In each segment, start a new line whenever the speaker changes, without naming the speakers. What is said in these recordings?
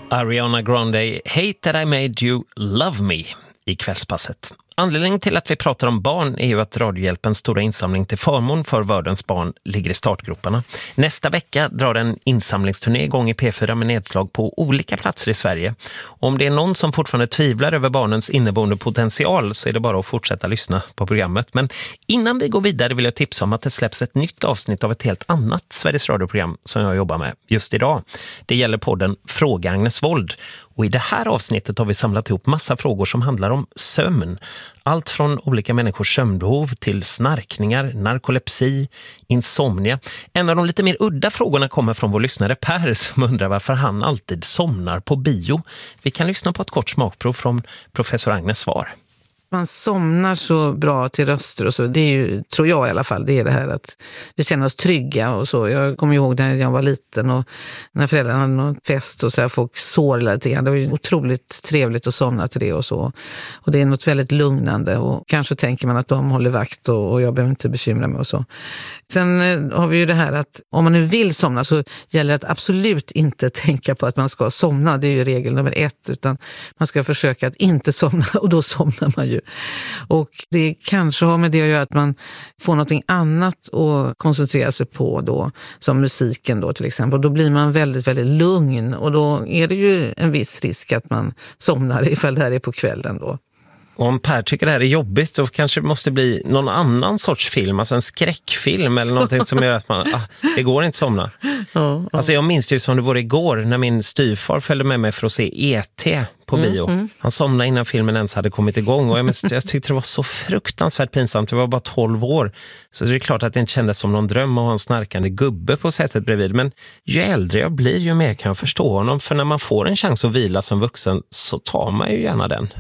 Ariana Grande, Hate That I Made You Love Me i kvällspasset. Anledningen till att vi pratar om barn är ju att Radiohjälpens stora insamling till förmån för världens barn ligger i startgroparna. Nästa vecka drar en insamlingsturné igång i P4 med nedslag på olika platser i Sverige. Om det är någon som fortfarande tvivlar över barnens inneboende potential så är det bara att fortsätta lyssna på programmet. Men innan vi går vidare vill jag tipsa om att det släpps ett nytt avsnitt av ett helt annat Sveriges radioprogram som jag jobbar med just idag. Det gäller podden Fråga Agnes Wold. Och i det här avsnittet har vi samlat ihop massa frågor som handlar om sömn. Allt från olika människors sömnbehov till snarkningar, narkolepsi, insomnia. En av de lite mer udda frågorna kommer från vår lyssnare Per som undrar varför han alltid somnar på bio. Vi kan lyssna på ett kort smakprov från professor Agnes svar.
Man somnar så bra till röster och så, det är ju, tror jag i alla fall, det är det här att vi känner oss trygga och så. Jag kommer ihåg när jag var liten och när föräldrarna hade någon fest och så här, folk sår lite grann. Det var ju otroligt trevligt att somna till det och så. Och det är något väldigt lugnande och kanske tänker man att de håller vakt och jag behöver inte bekymra mig och så. Sen har vi ju det här att om man nu vill somna så gäller det att absolut inte tänka på att man ska somna. Det är ju regel nummer 1, utan man ska försöka att inte somna och då somnar man ju. Och det kanske har med det att göra att man får något annat att koncentrera sig på då, som musiken då till exempel. Och då blir man väldigt, väldigt lugn och då är det ju en viss risk att man somnar ifall det här är på kvällen då.
Och om Per tycker det här är jobbigt så kanske det måste bli någon annan sorts film, alltså en skräckfilm eller någonting som gör att man, det går inte somna. Alltså jag minns det ju som det var igår när min styvfar följde med mig för att se E.T. på bio. Han somnade innan filmen ens hade kommit igång och jag tyckte det var så fruktansvärt pinsamt. Det var bara 12 år. Så det är klart att det inte kändes som någon dröm att ha en snarkande gubbe på sättet bredvid. Men ju äldre jag blir ju mer kan jag förstå honom. För när man får en chans att vila som vuxen så tar man ju gärna den.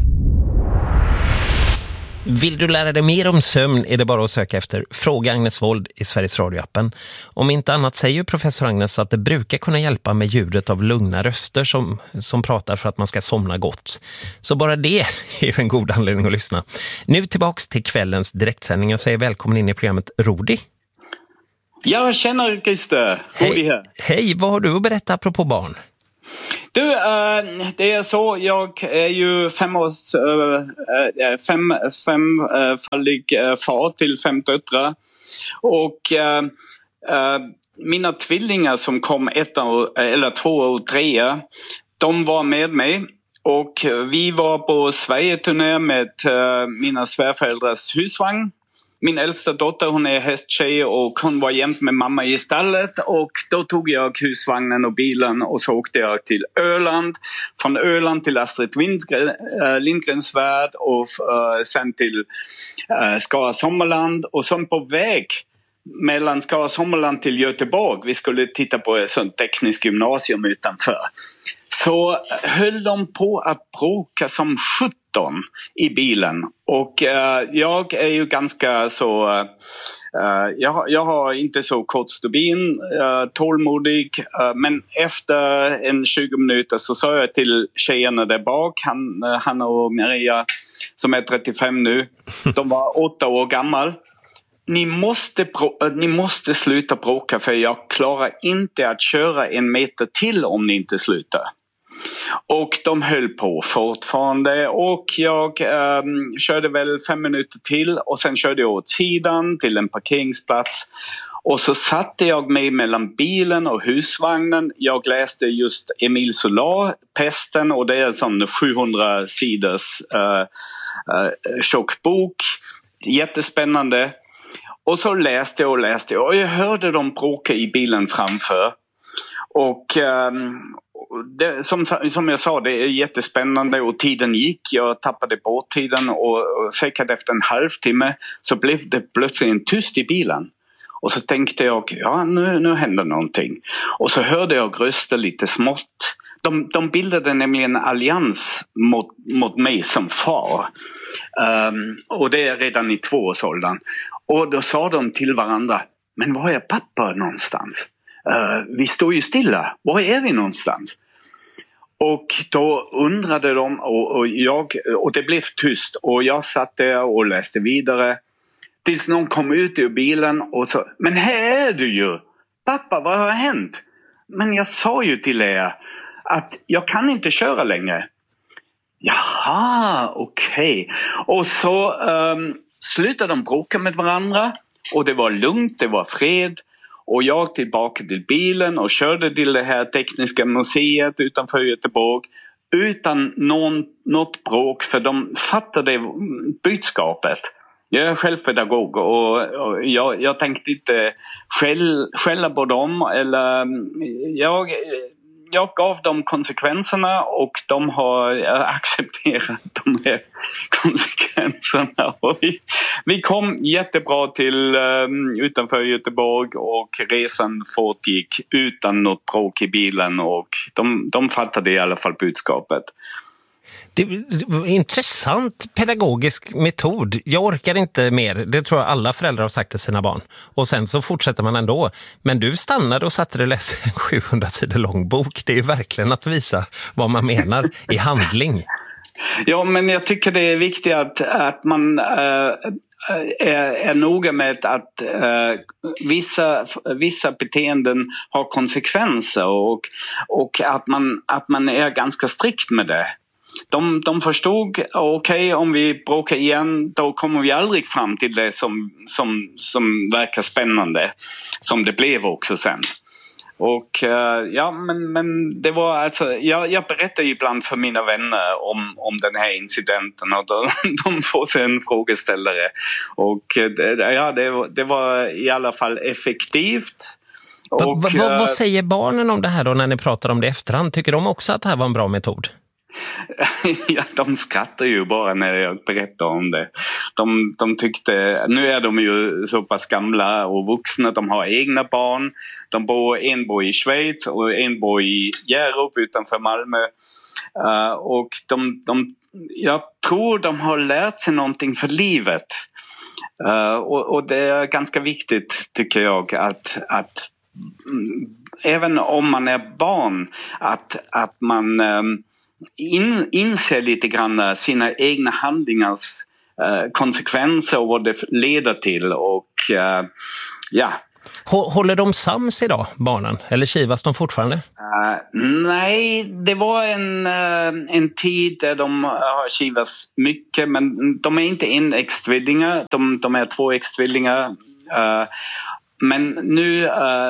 Vill du lära dig mer om sömn är det bara att söka efter Fråga Agnes Wold i Sveriges radioappen. Om inte annat säger ju professor Agnes att det brukar kunna hjälpa med ljudet av lugna röster som pratar för att man ska somna gott. Så bara det är en god anledning att lyssna. Nu tillbaks till kvällens direktsändning och säger välkommen in i programmet Rodi.
Ja, tjena Christer. Rodi här.
Hej, vad har du att berätta apropå barn?
Du, det är så, jag är ju femfaldig far till 5 döttrar och mina tvillingar som kom 2 och 3, de var med mig och vi var på Sverige-turné med mina svärföräldrars husvagn. Min äldsta dotter, hon är hästtjej och hon var jämt med mamma i stallet och då tog jag husvagnen och bilen och så åkte jag till Öland. Från Öland till Astrid Lindgrens värld och sen till Skara Sommarland och sen på väg mellan Skara Sommarland till Göteborg. Vi skulle titta på ett sånt tekniskt gymnasium utanför. Så höll de på att bråka som 17 i bilen. Och jag är ju ganska så... jag har inte så kort stubin, tålmodig. Men efter en 20 minuter så sa jag till tjejerna där bak, Hanna och Maria som är 35 nu. De var 8 år gammal. Ni måste sluta bråka för jag klarar inte att köra 1 meter till om ni inte slutar. Och de höll på fortfarande och jag körde väl 5 minuter till och sen körde jag åt sidan till en parkeringsplats. Och så satte jag mig mellan bilen och husvagnen. Jag läste just Emile Zola, Pesten, och det är en sån 700 sidors tjock bok. Jättespännande. Och så läste jag och jag hörde dem bråka i bilen framför. Och det, som jag sa, det är jättespännande och tiden gick. Jag tappade bort tiden och säkert efter en halvtimme så blev det plötsligt tyst i bilen. Och så tänkte jag, ja nu händer någonting. Och så hörde jag röster lite smått. De bildade nämligen en allians mot mig som far. Och det är redan i 2-årsåldern. Och då sa de till varandra, men var är pappa någonstans? Vi står ju stilla, var är vi någonstans? Och då undrade de och det blev tyst. Och jag satt där och läste vidare. Tills någon kom ut ur bilen och sa, men här är du ju! Pappa, vad har hänt? Men jag sa ju till er att jag kan inte köra längre. Jaha, okej. Och så slutade de bråka med varandra och det var lugnt, det var fred. Och jag tillbaka till bilen och körde till det här tekniska museet utanför Göteborg utan något bråk, för de fattade budskapet. Jag är själv pedagog och jag tänkte inte skälla på dem, eller jag gav dem konsekvenserna och de har accepterat de här konsekvenserna. Och vi kom jättebra till utanför Göteborg och resan fortgick utan något bråk i bilen, och de fattade i alla fall budskapet.
Det är intressant pedagogisk metod. Jag orkar inte mer. Det tror jag alla föräldrar har sagt till sina barn. Och sen så fortsätter man ändå. Men du stannade och satte dig och läste en 700 sidor lång bok. Det är ju verkligen att visa vad man menar i handling.
Ja, men jag tycker det är viktigt att man är noga med att vissa beteenden har konsekvenser och att man är ganska strikt med det. De förstod, okej, om vi bråkar igen då kommer vi aldrig fram till det som verkar spännande, som det blev också sen. Och ja, men det var alltså, jag berättar ibland för mina vänner om den här incidenten, och de får sig en frågeställare. Och ja, det var i alla fall effektivt.
Vad säger barnen om det här då när ni pratar om det i efterhand? Tycker de också att det här var en bra metod?
Ja, de skrattar ju bara när jag berättar om det. De tyckte, nu är de ju så pass gamla och vuxna, de har egna barn. En bor i Schweiz och en bor i Hjärup utanför Malmö. Och jag tror de har lärt sig någonting för livet. Och det är ganska viktigt, tycker jag, att även om man är barn, att man inser lite grann sina egna handlingars konsekvenser och vad det leder till. Och ja.
Håller de sams idag, barnen? Eller kivas de fortfarande?
Nej, det var en tid där de har kivats mycket, men de är inte enäggstvillingar, de är tvåäggstvillingar. Men nu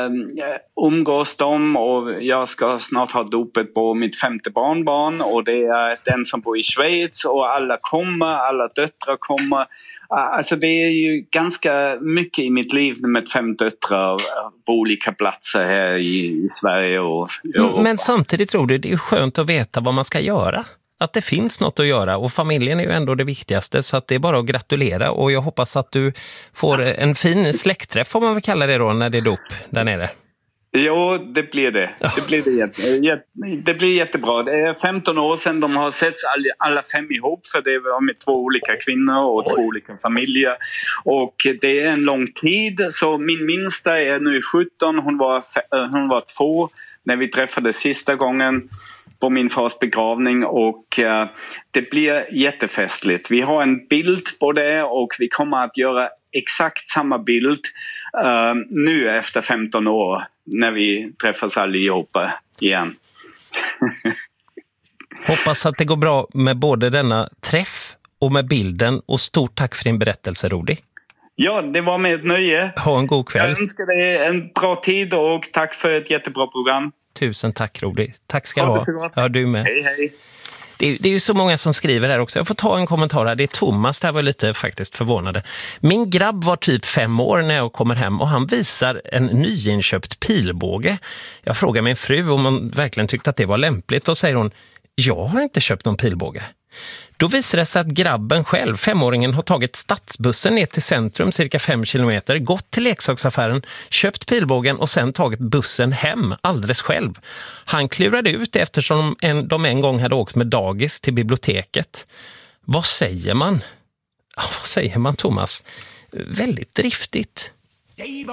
umgås de, och jag ska snart ha dopet på mitt 5:e barnbarn, och det är den som bor i Schweiz, och alla döttrar kommer. Alltså det är ju ganska mycket i mitt liv med 5 döttrar på olika platser här i Sverige och Europa.
Men samtidigt tror du det är skönt att veta vad man ska göra? Att det finns något att göra, och familjen är ju ändå det viktigaste, så att det är bara att gratulera, och jag hoppas att du får en fin släktträff, får man väl kalla det då, när det är dop där nere.
Jo, det blir det. Det blir jättebra. Det är 15 år sedan de har setts alla 5 ihop, för det var med 2 olika kvinnor och 2 olika familjer. Och det är en lång tid, så min minsta är nu 17, hon var 2 när vi träffades sista gången på min fars begravning, och det blir jättefestligt. Vi har en bild på det, och vi kommer att göra exakt samma bild nu efter 15 år när vi träffas allihopa igen.
Hoppas att det går bra med både denna träff och med bilden, och stort tack för din berättelse, Rudi.
Ja, det var med ett nöje.
Ha en god kväll.
Jag önskar dig en bra tid, och tack för ett jättebra program.
Tusen tack, Rudi. Tack ska du ha.
Ja,
du med.
Hej, hej.
Det är ju så många som skriver här också. Jag får ta en kommentar här. Det är Thomas, där var lite faktiskt förvånade. Min grabb var typ 5 år när jag kommer hem, och han visar en nyinköpt pilbåge. Jag frågar min fru om hon verkligen tyckte att det var lämpligt, och säger hon, jag har inte köpt någon pilbåge. Då visar det sig att grabben själv, 5-åringen, har tagit stadsbussen ner till centrum cirka 5 kilometer, gått till leksaksaffären, köpt pilbågen och sen tagit bussen hem alldeles själv. Han klurade ut det eftersom de en gång hade åkt med dagis till biblioteket. Vad säger man? Vad säger man, Thomas? Väldigt driftigt.